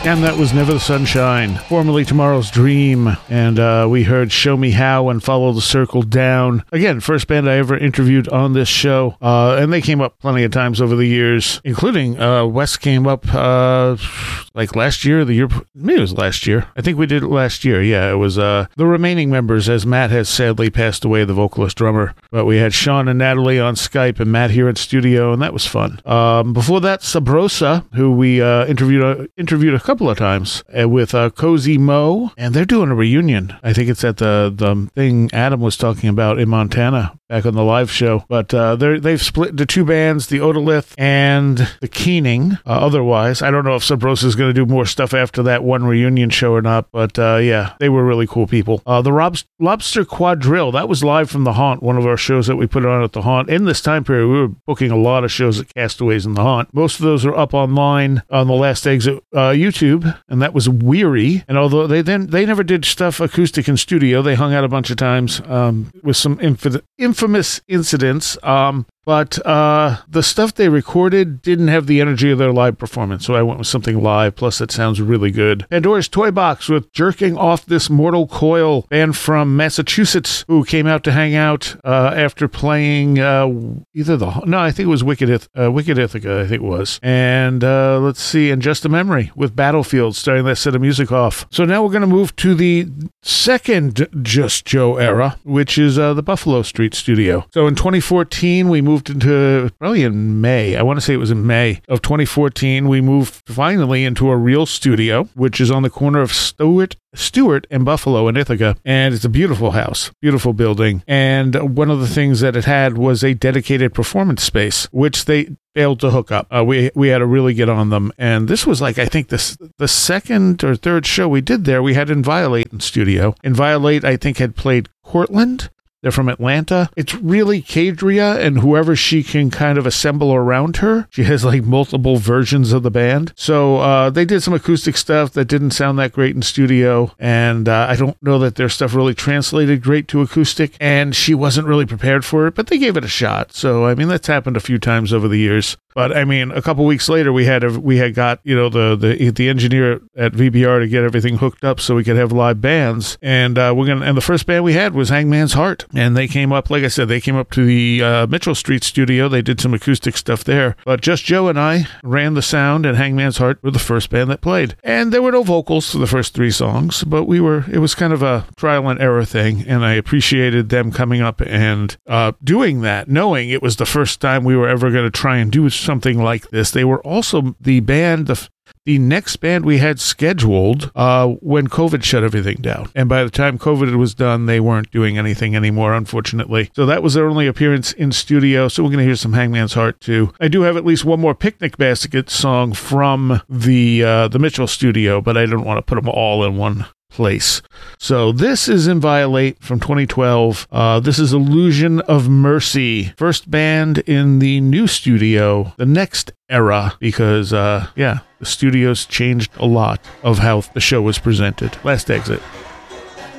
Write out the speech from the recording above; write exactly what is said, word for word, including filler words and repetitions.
And that was Never the Sunshine, formerly Tomorrow's Dream. And uh, we heard Show Me How and Follow the Circle Down. Again, first band I ever interviewed on this show. Uh, and they came up plenty of times over the years, including uh, Wes came up uh, like last year, the year, maybe it was last year. I think we did it last year. Yeah, it was uh, the remaining members, as Matt has sadly passed away, the vocalist drummer. But we had Sean and Natalie on Skype and Matt here in studio, and that was fun. Um, before that, Sabrosa, who we uh, interviewed, uh, interviewed a couple of times uh, with uh, Cozy Mo, and they're doing a reunion. I think it's at the the thing Adam was talking about in Montana back on the live show. But uh, they're, they've split into two bands, the Otolith and the Keening. Uh, otherwise, I don't know if Sabrosa is going to do more stuff after that one reunion show or not, but uh, yeah, they were really cool people. Uh, the Rob- Lobster Quadrille, that was live from the Haunt, one of our shows that we put on at the Haunt. In this time period, we were booking a lot of shows at Castaways in the Haunt. Most of those are up online on the Last Exit uh, YouTube, and that was Weary. And although they then they never did stuff acoustic in studio, they hung out a bunch of times um, with some inf- infamous incidents. Um, But uh, the stuff they recorded didn't have the energy of their live performance, so I went with something live, plus it sounds really good. Pandora's Toy Box with Jerking Off This Mortal Coil, band from Massachusetts who came out to hang out uh, after playing uh, either the... No, I think it was Wicked, Ith- uh, Wicked Ithaca, I think it was. And uh, let's see, and Just a Memory with Battlefield, starting that set of music off. So now we're going to move to the second Just Joe era, which is uh, the Buffalo Street Studio. So in twenty fourteen, we moved moved into probably in May. I want to say it was in May of twenty fourteen. We moved finally into a real studio, which is on the corner of Stewart, Stewart and Buffalo in Ithaca. And it's a beautiful house, beautiful building. And one of the things that it had was a dedicated performance space, which they failed to hook up. Uh, we we had to really get on them. And this was like, I think this the second or third show we did there, we had Inviolate in studio. Inviolate, I think, had played Cortland. They're from Atlanta. It's really Kadria and whoever she can kind of assemble around her. She has like multiple versions of the band. So uh, they did some acoustic stuff that didn't sound that great in studio. And uh, I don't know that their stuff really translated great to acoustic. And she wasn't really prepared for it, but they gave it a shot. So, I mean, that's happened a few times over the years. But I mean, a couple weeks later, we had a, we had got you know the the the engineer at V B R to get everything hooked up so we could have live bands, and uh, we're gonna and the first band we had was Hangman's Heart, and they came up, like I said, they came up to the uh, Mitchell Street studio. They did some acoustic stuff there, but just Joe and I ran the sound, and Hangman's Heart were the first band that played, and there were no vocals for the first three songs, but we were it was kind of a trial and error thing, and I appreciated them coming up and uh, doing that, knowing it was the first time we were ever going to try and do something like this. They were also the band, the, the next band we had scheduled uh, when COVID shut everything down. And by the time COVID was done, they weren't doing anything anymore, unfortunately. So that was their only appearance in studio. So we're going to hear some Hangman's Heart, too. I do have at least one more Picnic Basket song from the uh, the Mitchell studio, but I don't want to put them all in one place. So this is Inviolate from twenty twelve. Uh, this is Illusion of Mercy. First band in the new studio, the next era, because, uh, yeah, the studio's changed a lot of how the show was presented. Last Exit.